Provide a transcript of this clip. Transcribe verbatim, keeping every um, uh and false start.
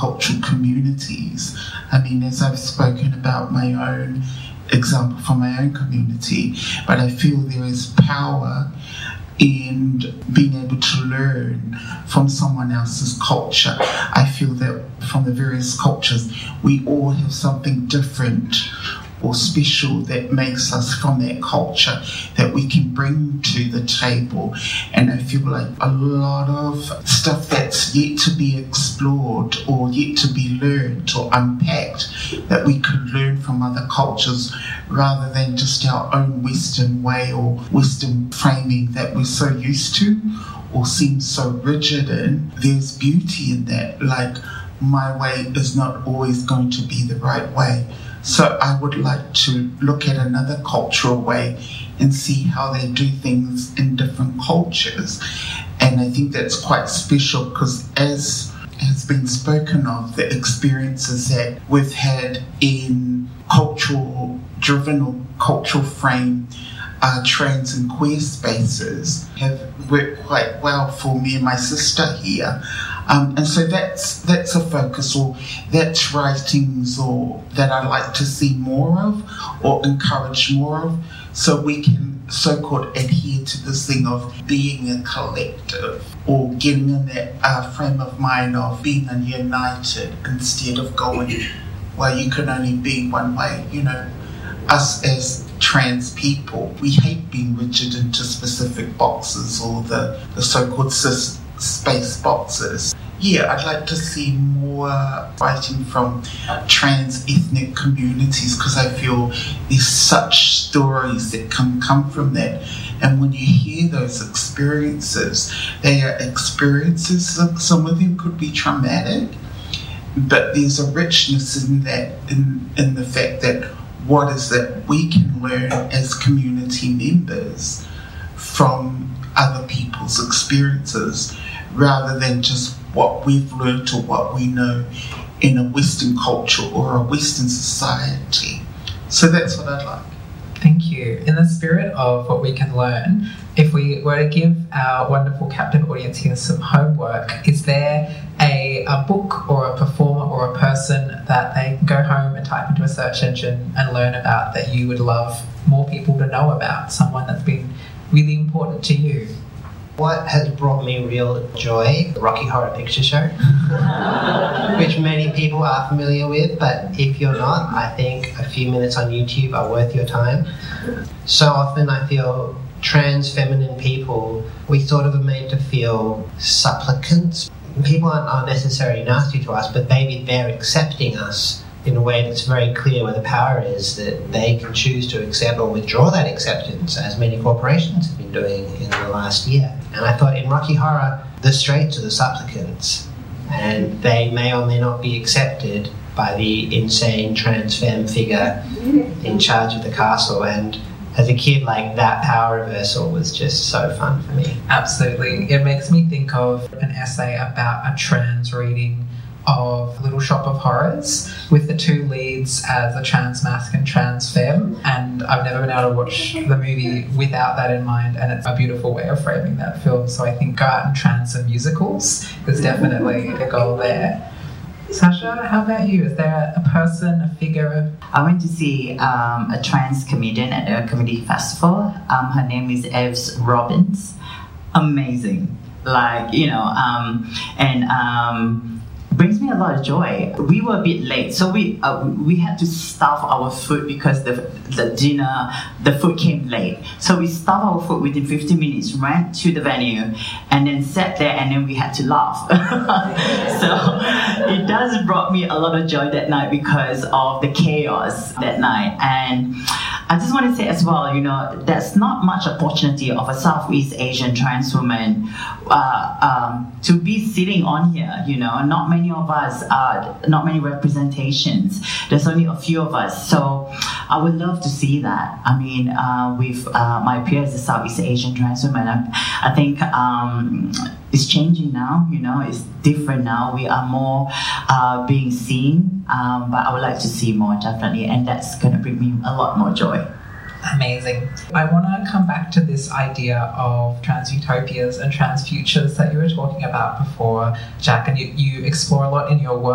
cultural communities. I mean, as I've spoken about my own example from my own community, but I feel there is power in being able to learn from someone else's culture. I feel that from the various cultures, we all have something different or special that makes us from that culture that we can bring to the table. And I feel like a lot of stuff that's yet to be explored or yet to be learned or unpacked that we could learn from other cultures rather than just our own Western way or Western framing that we're so used to or seem so rigid in. There's beauty in that. Like, my way is not always going to be the right way. So I would like to look at another cultural way and see how they do things in different cultures. And I think that's quite special because, as has been spoken of, the experiences that we've had in cultural driven or cultural frame uh, trans and queer spaces have worked quite well for me and my sister here. Um, and so that's that's a focus, or that's writings, or that I like to see more of, or encourage more of, so we can so-called adhere to this thing of being a collective, or getting in that uh, frame of mind of being united instead of going, well, you can only be one way. You know, us as trans people, we hate being rigid into specific boxes or the, the so-called cis space boxes. Yeah, I'd like to see more writing from trans ethnic communities because I feel there's such stories that can come from that. And when you hear those experiences, they are experiences, some of them could be traumatic, but there's a richness in that, in, in the fact that what is that we can learn as community members from other people's experiences, rather than just what we've learned or what we know in a Western culture or a Western society. So that's what I'd like. Thank you. In the spirit of what we can learn, if we were to give our wonderful captive audience here some homework, is there a, a book or a performer or a person that they can go home and type into a search engine and learn about that you would love more people to know about, someone that's been really important to you? What has brought me real joy? The Rocky Horror Picture Show, which many people are familiar with, but if you're not, I think a few minutes on YouTube are worth your time. So often I feel trans feminine people, we sort of are made to feel supplicants. People aren't, aren't necessarily nasty to us, but maybe they're accepting us in a way that's very clear where the power is, that they can choose to accept or withdraw that acceptance, as many corporations have been doing in the last year. And I thought in Rocky Horror, the straights are the supplicants, and they may or may not be accepted by the insane trans femme figure in charge of the castle. And as a kid, like, that power reversal was just so fun for me. Absolutely. It makes me think of an essay about a trans reading of Little Shop of Horrors, with the two leads as a trans masc and trans femme, and I've never been able to watch the movie without that in mind, and it's a beautiful way of framing that film. So I think go out and trans some musicals is definitely a goal there. Sasha, how about you? Is there a person, a figure? I went to see um, a trans comedian at a comedy festival. Um, her name is Evs Robbins. Amazing. Like, you know, um, and um, brings me a lot of joy. We were a bit late, so we uh, we had to stuff our food because the the dinner, the food came late. So we stuffed our food within fifteen minutes, ran to the venue, and then sat there, and then we had to laugh. So it does brought me a lot of joy that night because of the chaos that night. And I just want to say as well, you know, there's not much opportunity of a Southeast Asian trans woman uh, um, to be sitting on here, you know. Not many of us, uh, not many representations. There's only a few of us. So I would love to see that. I mean, uh, with uh, my peers, the Southeast Asian trans women, I, I think um, it's changing now, you know, it's different now. We are more uh, being seen, um, but I would like to see more, definitely, and that's going to bring me a lot more joy. Amazing. I want to come back to this idea of trans utopias and trans futures that you were talking about before, Jack, and you, you explore a lot in your work.